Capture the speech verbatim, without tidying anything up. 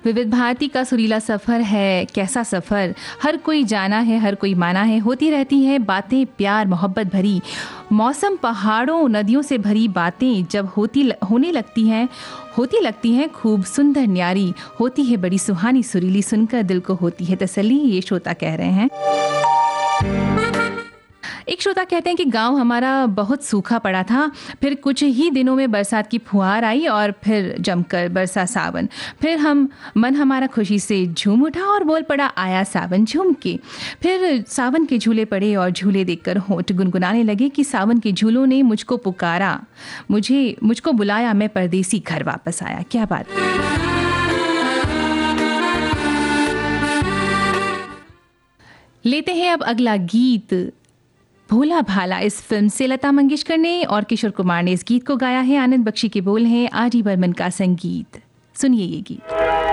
विविध भारती का सुरीला सफ़र है, कैसा सफ़र, हर कोई जाना है, हर कोई माना है, होती रहती हैं बातें प्यार मोहब्बत भरी, मौसम पहाड़ों नदियों से भरी बातें जब होती होने लगती हैं होती लगती हैं खूब सुंदर न्यारी, होती है बड़ी सुहानी सुरीली, सुनकर दिल को होती है तसल्ली, ये श्रोता कह रहे हैं। एक श्रोता कहते हैं कि गांव हमारा बहुत सूखा पड़ा था, फिर कुछ ही दिनों में बरसात की फुहार आई और फिर जमकर बरसा सावन, फिर हम मन हमारा खुशी से झूम उठा और बोल पड़ा आया सावन झूम के। फिर सावन के झूले पड़े और झूले देखकर होंठ गुनगुनाने लगे कि सावन के झूलों ने मुझको पुकारा, मुझे मुझको बुलाया, मैं परदेसी घर वापस आया। क्या बात। लेते हैं अब अगला गीत, भोला भाला इस फिल्म से लता मंगेशकर ने और किशोर कुमार ने इस गीत को गाया है। आनंद बख्शी के बोल हैं, आर डी बर्मन का संगीत। सुनिए ये गीत।